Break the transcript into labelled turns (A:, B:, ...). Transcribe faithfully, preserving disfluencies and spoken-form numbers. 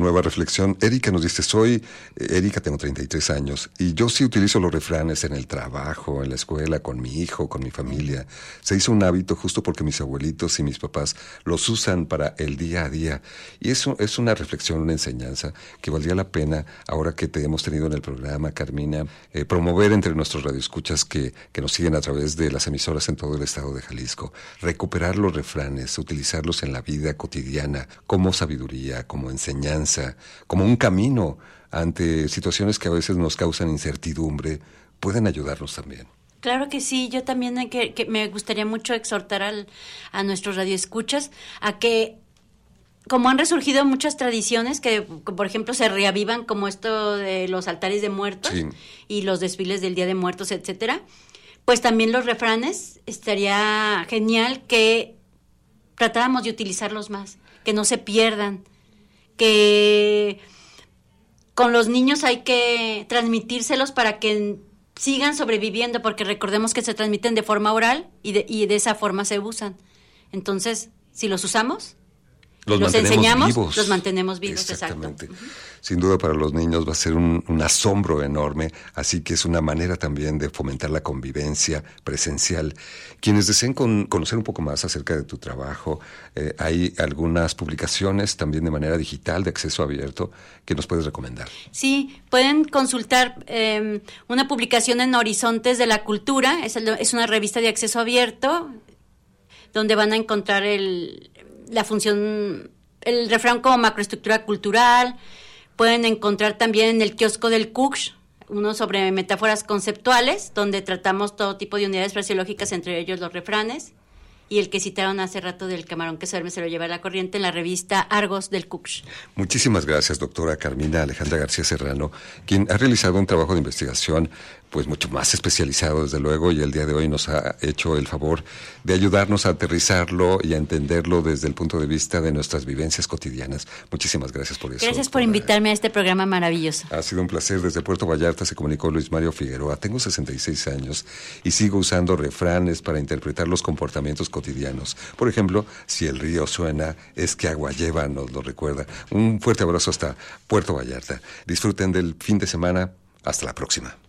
A: nueva reflexión. Erika nos dice, soy Erika, tengo treinta y tres años y yo sí utilizo los refranes en el trabajo, en la escuela, con mi hijo, con mi familia. Se hizo un hábito justo porque mis abuelitos y mis papás los usan para el día a día. Y eso es una reflexión, una enseñanza que valdría la pena, ahora que te hemos tenido en el programa, Carmina, eh, promover entre nuestros radioescuchas que, que nos siguen a través de las emisoras en todo el estado de Jalisco. Recuperar los refranes, utilizarlos en la vida cotidiana como sabiduría, como enseñanza, como un camino ante situaciones que a veces nos causan incertidumbre, pueden ayudarnos también.
B: Claro que sí, yo también que, que me gustaría mucho exhortar al, a nuestros radioescuchas a que, como han resurgido muchas tradiciones que, por ejemplo, se reavivan, como esto de los altares de muertos, sí, y los desfiles del Día de Muertos, etcétera, pues también los refranes, estaría genial que tratáramos de utilizarlos más, que no se pierdan, que con los niños hay que transmitírselos para que sigan sobreviviendo, porque recordemos que se transmiten de forma oral y de, y de esa forma se usan. Entonces, si los usamos,
A: los,
B: los
A: mantenemos
B: enseñamos,
A: vivos.
B: los mantenemos vivos.
A: Exactamente.
B: Exacto. Uh-huh.
A: Sin duda para los niños va a ser un, un asombro enorme, así que es una manera también de fomentar la convivencia presencial. Quienes deseen con, conocer un poco más acerca de tu trabajo, eh, hay algunas publicaciones también de manera digital, de acceso abierto, que nos puedes recomendar.
B: Sí, pueden consultar eh, una publicación en Horizontes de la Cultura, es, el, es una revista de acceso abierto, donde van a encontrar el, la función, el refrán como macroestructura cultural. Pueden encontrar también en el kiosco del Cuxx uno sobre metáforas conceptuales, donde tratamos todo tipo de unidades fraseológicas, entre ellos los refranes, y el que citaron hace rato del camarón que se duerme se lo lleva a la corriente, en la revista Argos del Cuxx.
A: Muchísimas gracias, doctora Carmina Alejandra García Serrano, quien ha realizado un trabajo de investigación pues mucho más especializado, desde luego, y el día de hoy nos ha hecho el favor de ayudarnos a aterrizarlo y a entenderlo desde el punto de vista de nuestras vivencias cotidianas. Muchísimas gracias por eso.
B: Gracias doctora. Por invitarme a este programa maravilloso.
A: Ha sido un placer. Desde Puerto Vallarta se comunicó Luis Mario Figueroa. Tengo sesenta y seis años y sigo usando refranes para interpretar los comportamientos cotidianos. Por ejemplo, si el río suena, es que agua lleva, nos lo recuerda. Un fuerte abrazo hasta Puerto Vallarta. Disfruten del fin de semana. Hasta la próxima.